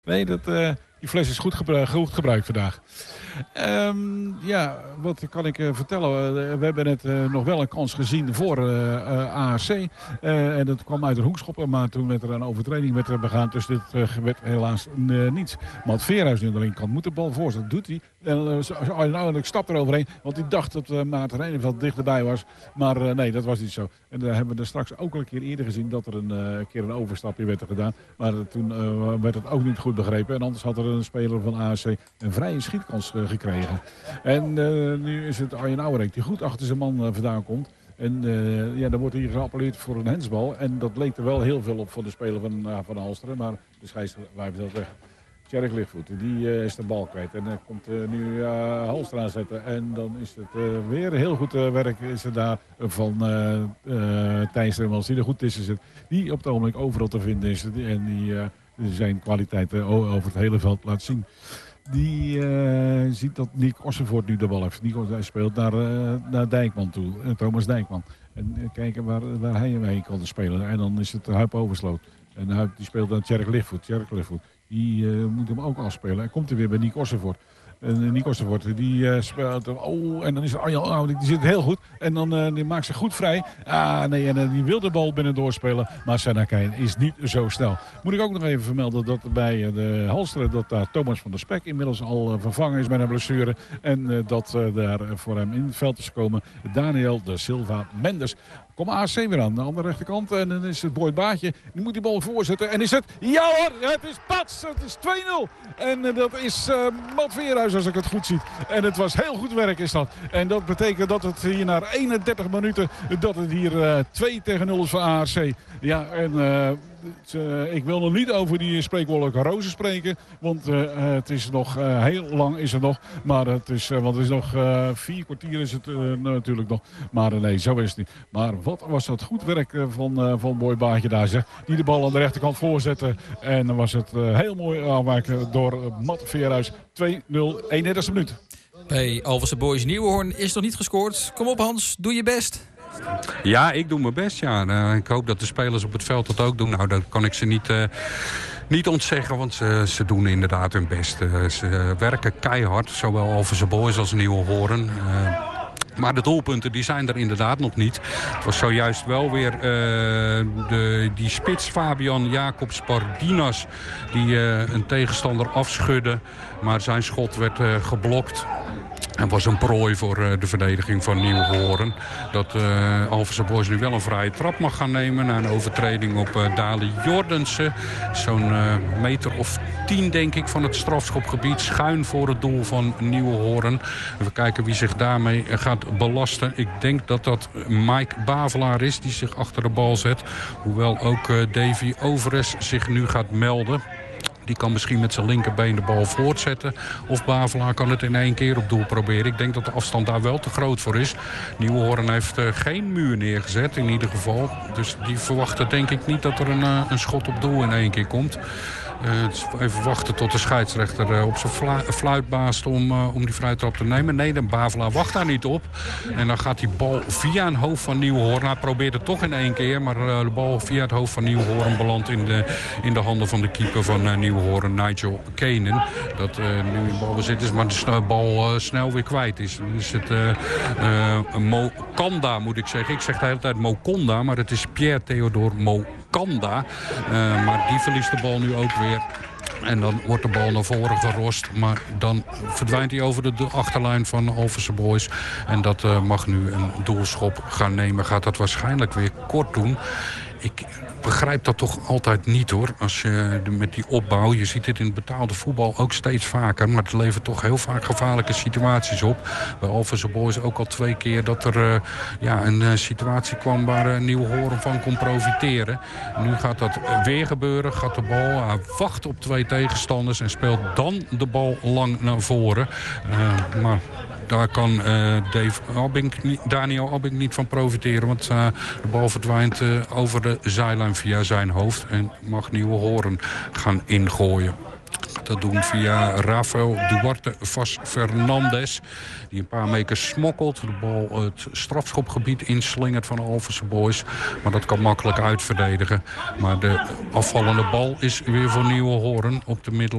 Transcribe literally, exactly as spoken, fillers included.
Nee, dat, uh, die fles is goed, gebru- goed gebruikt vandaag. Um, ja, wat kan ik uh, vertellen? Uh, we hebben net uh, nog wel een kans gezien voor uh, uh, A H C. Uh, en dat kwam uit een hoekschop. Maar toen werd er een overtreding met, uh, begaan. Dus dit uh, werd helaas uh, niets. Maar het Veerhuis nu aan de linkerkant moet de bal voorzetten. Dat doet hij. En uh, nou, ik stap eroverheen. Want hij dacht dat uh, Maarten Reineveld dichterbij was. Maar uh, nee, dat was niet zo. En daar uh, hebben we er straks ook al een keer eerder gezien. Dat er een uh, keer een overstapje werd er gedaan. Maar uh, toen uh, werd het ook niet goed begrepen. En anders had er een speler van A H C een vrije schietkans uh, gekregen. En uh, nu is het Arjen Ouwerink die goed achter zijn man uh, vandaan komt. En uh, ja, dan wordt hier geappelleerd voor een hensbal. En dat leek er wel heel veel op voor de speler van, uh, van Halsteren. Maar de scheidsrechter wijft dat weg. Tjerk Lichtvoet, die uh, is de bal kwijt. En dan uh, komt uh, nu uh, Halster aanzetten. En dan is het uh, weer heel goed uh, werk is er daar van uh, uh, Thijs Remels, die er goed tussen zit. Die op het ogenblik overal te vinden is. En die uh, zijn kwaliteit uh, over het hele veld laat zien. Die uh, ziet dat Nick Ossenvoort nu de bal heeft. Nick speelt naar, uh, naar Dijkman toe. Uh, Thomas Dijkman. En uh, kijken waar, waar hij hem heen kan spelen. En dan is het Huip Oversloot. En Huip die speelt naar Tjerk Lichtvoet. Tjerk Lichtvoet. Die uh, moet hem ook afspelen. Hij komt er weer bij Nick Ossenvoort. En Nick Ossenvoort, die uh, speelt... Oh, en dan is er Arjan oh, die zit heel goed. En dan uh, die maakt zich goed vrij. Ah, nee, en uh, die wil de bal binnen doorspelen. Maar Senakijn is niet zo snel. Moet ik ook nog even vermelden dat bij uh, de Halsteren... dat daar Thomas van der Spek inmiddels al uh, vervangen is met een blessure. En uh, dat uh, daar uh, voor hem in het veld is gekomen Daniel de Silva Mendes. Komt A H C weer aan de andere rechterkant. En dan is het Boyd Baatje. Die moet die bal voorzetten. En is het... Ja hoor, het is Pats. Het is twee nul. En uh, dat is uh, Matt Veerhuis als ik het goed zie. En het was heel goed werk is dat. En dat betekent dat het hier na eenendertig minuten... dat het hier uh, twee tegen nul is voor A H C. Ja, en... Uh, Het, uh, ik wil nog niet over die spreekwoordelijke rozen spreken. Want uh, het is nog uh, heel lang is het nog. Maar het is, uh, want het is nog uh, vier kwartier is het uh, natuurlijk nog. Maar uh, nee, zo is het niet. Maar wat was dat goed werk uh, van, uh, van Boy Baatje daar zeg. Die de bal aan de rechterkant voorzette. En dan was het uh, heel mooi aanmaken door uh, Matt Veerhuis. twee nul, eenendertigste minuut. Bij Alphense Boys Nieuwenhoorn is nog niet gescoord. Kom op Hans, doe je best. Ja, ik doe mijn best, ja. Uh, ik hoop dat de spelers op het veld dat ook doen. Nou, dat kan ik ze niet, uh, niet ontzeggen, want ze, ze doen inderdaad hun best. Uh, ze werken keihard, zowel Alphense Boys als Nieuwenhoorn. Uh, Maar de doelpunten die zijn er inderdaad nog niet. Het was zojuist wel weer uh, de, die spits Fabian Jacob Spardinas... die uh, een tegenstander afschudde, maar zijn schot werd uh, geblokt. En was een prooi voor uh, de verdediging van Nieuwenhoorn. Dat uh, Alphense Boys nu wel een vrije trap mag gaan nemen... na een overtreding op uh, Dali Jordansen. Zo'n uh, meter of tien, denk ik, van het strafschopgebied. Schuin voor het doel van Nieuwenhoorn. Even kijken wie zich daarmee gaat belasten. Ik denk dat dat Mike Bavelaar is die zich achter de bal zet. Hoewel ook uh, Davy Overes zich nu gaat melden. Die kan misschien met zijn linkerbeen de bal voortzetten. Of Bavelaar kan het in één keer op doel proberen. Ik denk dat de afstand daar wel te groot voor is. Nieuwenhoorn heeft uh, geen muur neergezet in ieder geval. Dus die verwachten denk ik niet dat er een, uh, een schot op doel in één keer komt. Uh, even wachten tot de scheidsrechter uh, op zijn flu- fluit baast om, uh, om die vrije trap te nemen. Nee, de Bavelaar wacht daar niet op. En dan gaat die bal via een hoofd van Nieuwenhoorn. Hij probeert het toch in één keer. Maar uh, de bal via het hoofd van Nieuwenhoorn belandt in de, in de handen van de keeper van uh, Nieuwenhoorn, Nigel Kenen. Dat uh, nu in balbezit is, maar de bal uh, snel weer kwijt is. Dan is het uh, uh, Mokanda, moet ik zeggen. Ik zeg de hele tijd Mokonda, maar het is Pierre Theodore Mokanda. Uh, maar die verliest de bal nu ook weer. En dan wordt de bal naar voren gerost. Maar dan verdwijnt hij over de achterlijn van Alphense Boys. En dat uh, mag nu een doelschop gaan nemen. Gaat dat waarschijnlijk weer kort doen. Ik begrijp dat toch altijd niet, hoor. Als je met die opbouw, je ziet dit in het betaalde voetbal ook steeds vaker. Maar het levert toch heel vaak gevaarlijke situaties op. Bij Alphense Boys ook al twee keer dat er uh, ja, een uh, situatie kwam waar uh, Nieuwenhoorn van kon profiteren. Nu gaat dat weer gebeuren. Gaat de bal, hij wacht op twee tegenstanders en speelt dan de bal lang naar voren. Uh, maar... Daar kan uh, Dave Abink, Daniel Abink niet van profiteren. Want uh, de bal verdwijnt uh, over de zijlijn via zijn hoofd. En mag Nieuwenhoorn gaan ingooien. Dat doen via Rafael Duarte Vaz Fernandes. Die een paar meters smokkelt. De bal het strafschopgebied inslingert van de Alphense Boys. Maar dat kan makkelijk uitverdedigen. Maar de afvallende bal is weer voor Nieuwenhoorn op de middel.